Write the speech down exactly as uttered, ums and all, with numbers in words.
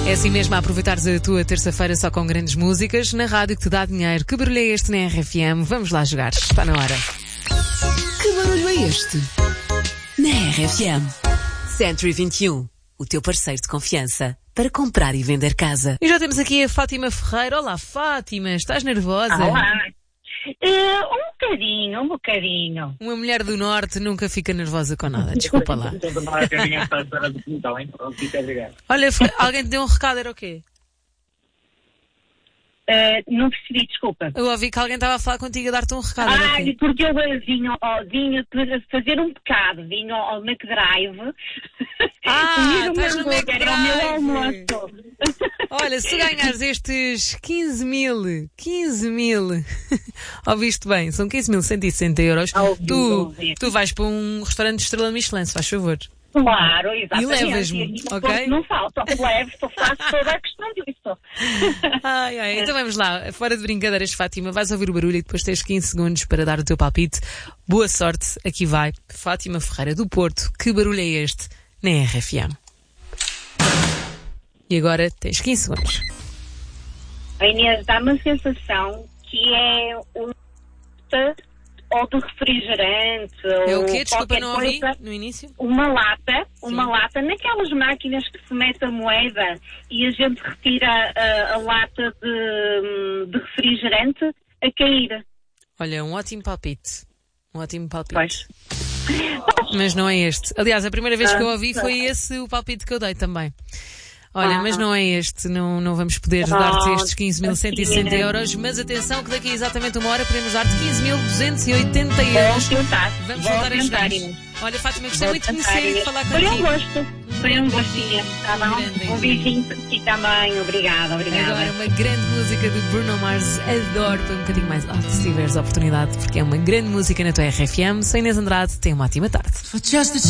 É assim mesmo, a aproveitares a tua terça-feira só com grandes músicas, na rádio que te dá dinheiro. Que barulho é este na R F M? Vamos lá jogar, está na hora. Que barulho é este? Na R F M. Century vinte e um, o teu parceiro de confiança para comprar e vender casa. E já temos aqui a Fátima Ferreira. Olá, Fátima, estás nervosa? Olá. Uh, um bocadinho, um bocadinho. Uma mulher do Norte nunca fica nervosa com nada, desculpa lá. Olha, alguém te deu um recado, era o quê? Uh, não percebi, desculpa. Eu ouvi que alguém estava a falar contigo a dar-te um recado. Ah, porque eu vinha, oh, vinha fazer um pecado, vinha ao McDrive. Ah, estás no McDrive. Era o meu almoço. Olha, se ganhares estes quinze mil, quinze mil, ouviste bem, são quinze mil cento e sessenta euros, ouvi, tu, ouvi. tu vais para um restaurante de estrela Michelin, se faz favor. Claro, exatamente. E levas-me, ok? Não falta, levo, só faço toda a questão disso. Ai, ai, então vamos lá, fora de brincadeiras, Fátima, vais ouvir o barulho e depois tens quinze segundos para dar o teu palpite. Boa sorte, aqui vai, Fátima Ferreira do Porto. Que barulho é este na R F M? E agora tens quinze segundos. A Inês dá-me a sensação que é um ou de refrigerante. É o ou quê? Desculpa, não ouvi coisa, no início. Uma lata, uma Sim. lata, naquelas máquinas que se mete a moeda e a gente retira a, a lata de, de refrigerante a cair. Olha, um ótimo palpite. Um ótimo palpite. Pois. Mas não é este. Aliás, a primeira vez que eu ouvi foi esse o palpite que eu dei também. Olha, ah. mas não é este, não, não vamos poder dar-te estes quinze mil cento e sessenta euros, mas atenção que daqui a exatamente uma hora podemos dar-te quinze mil duzentos e oitenta euros. Vou tentar. Vamos Vou voltar a jogar. tentar. Olha, Fátima, gostei Vou muito de tentar. conhecer e de falar Foi contigo. um gosto. Foi um gostinho. Tá bom? grande Um beijinho para ti também. Obrigada, obrigada. Agora uma grande música do Bruno Mars, adoro, para um bocadinho mais alto se tiveres a oportunidade, porque é uma grande música na tua R F M. Sou Inês Andrade, tenha uma ótima tarde.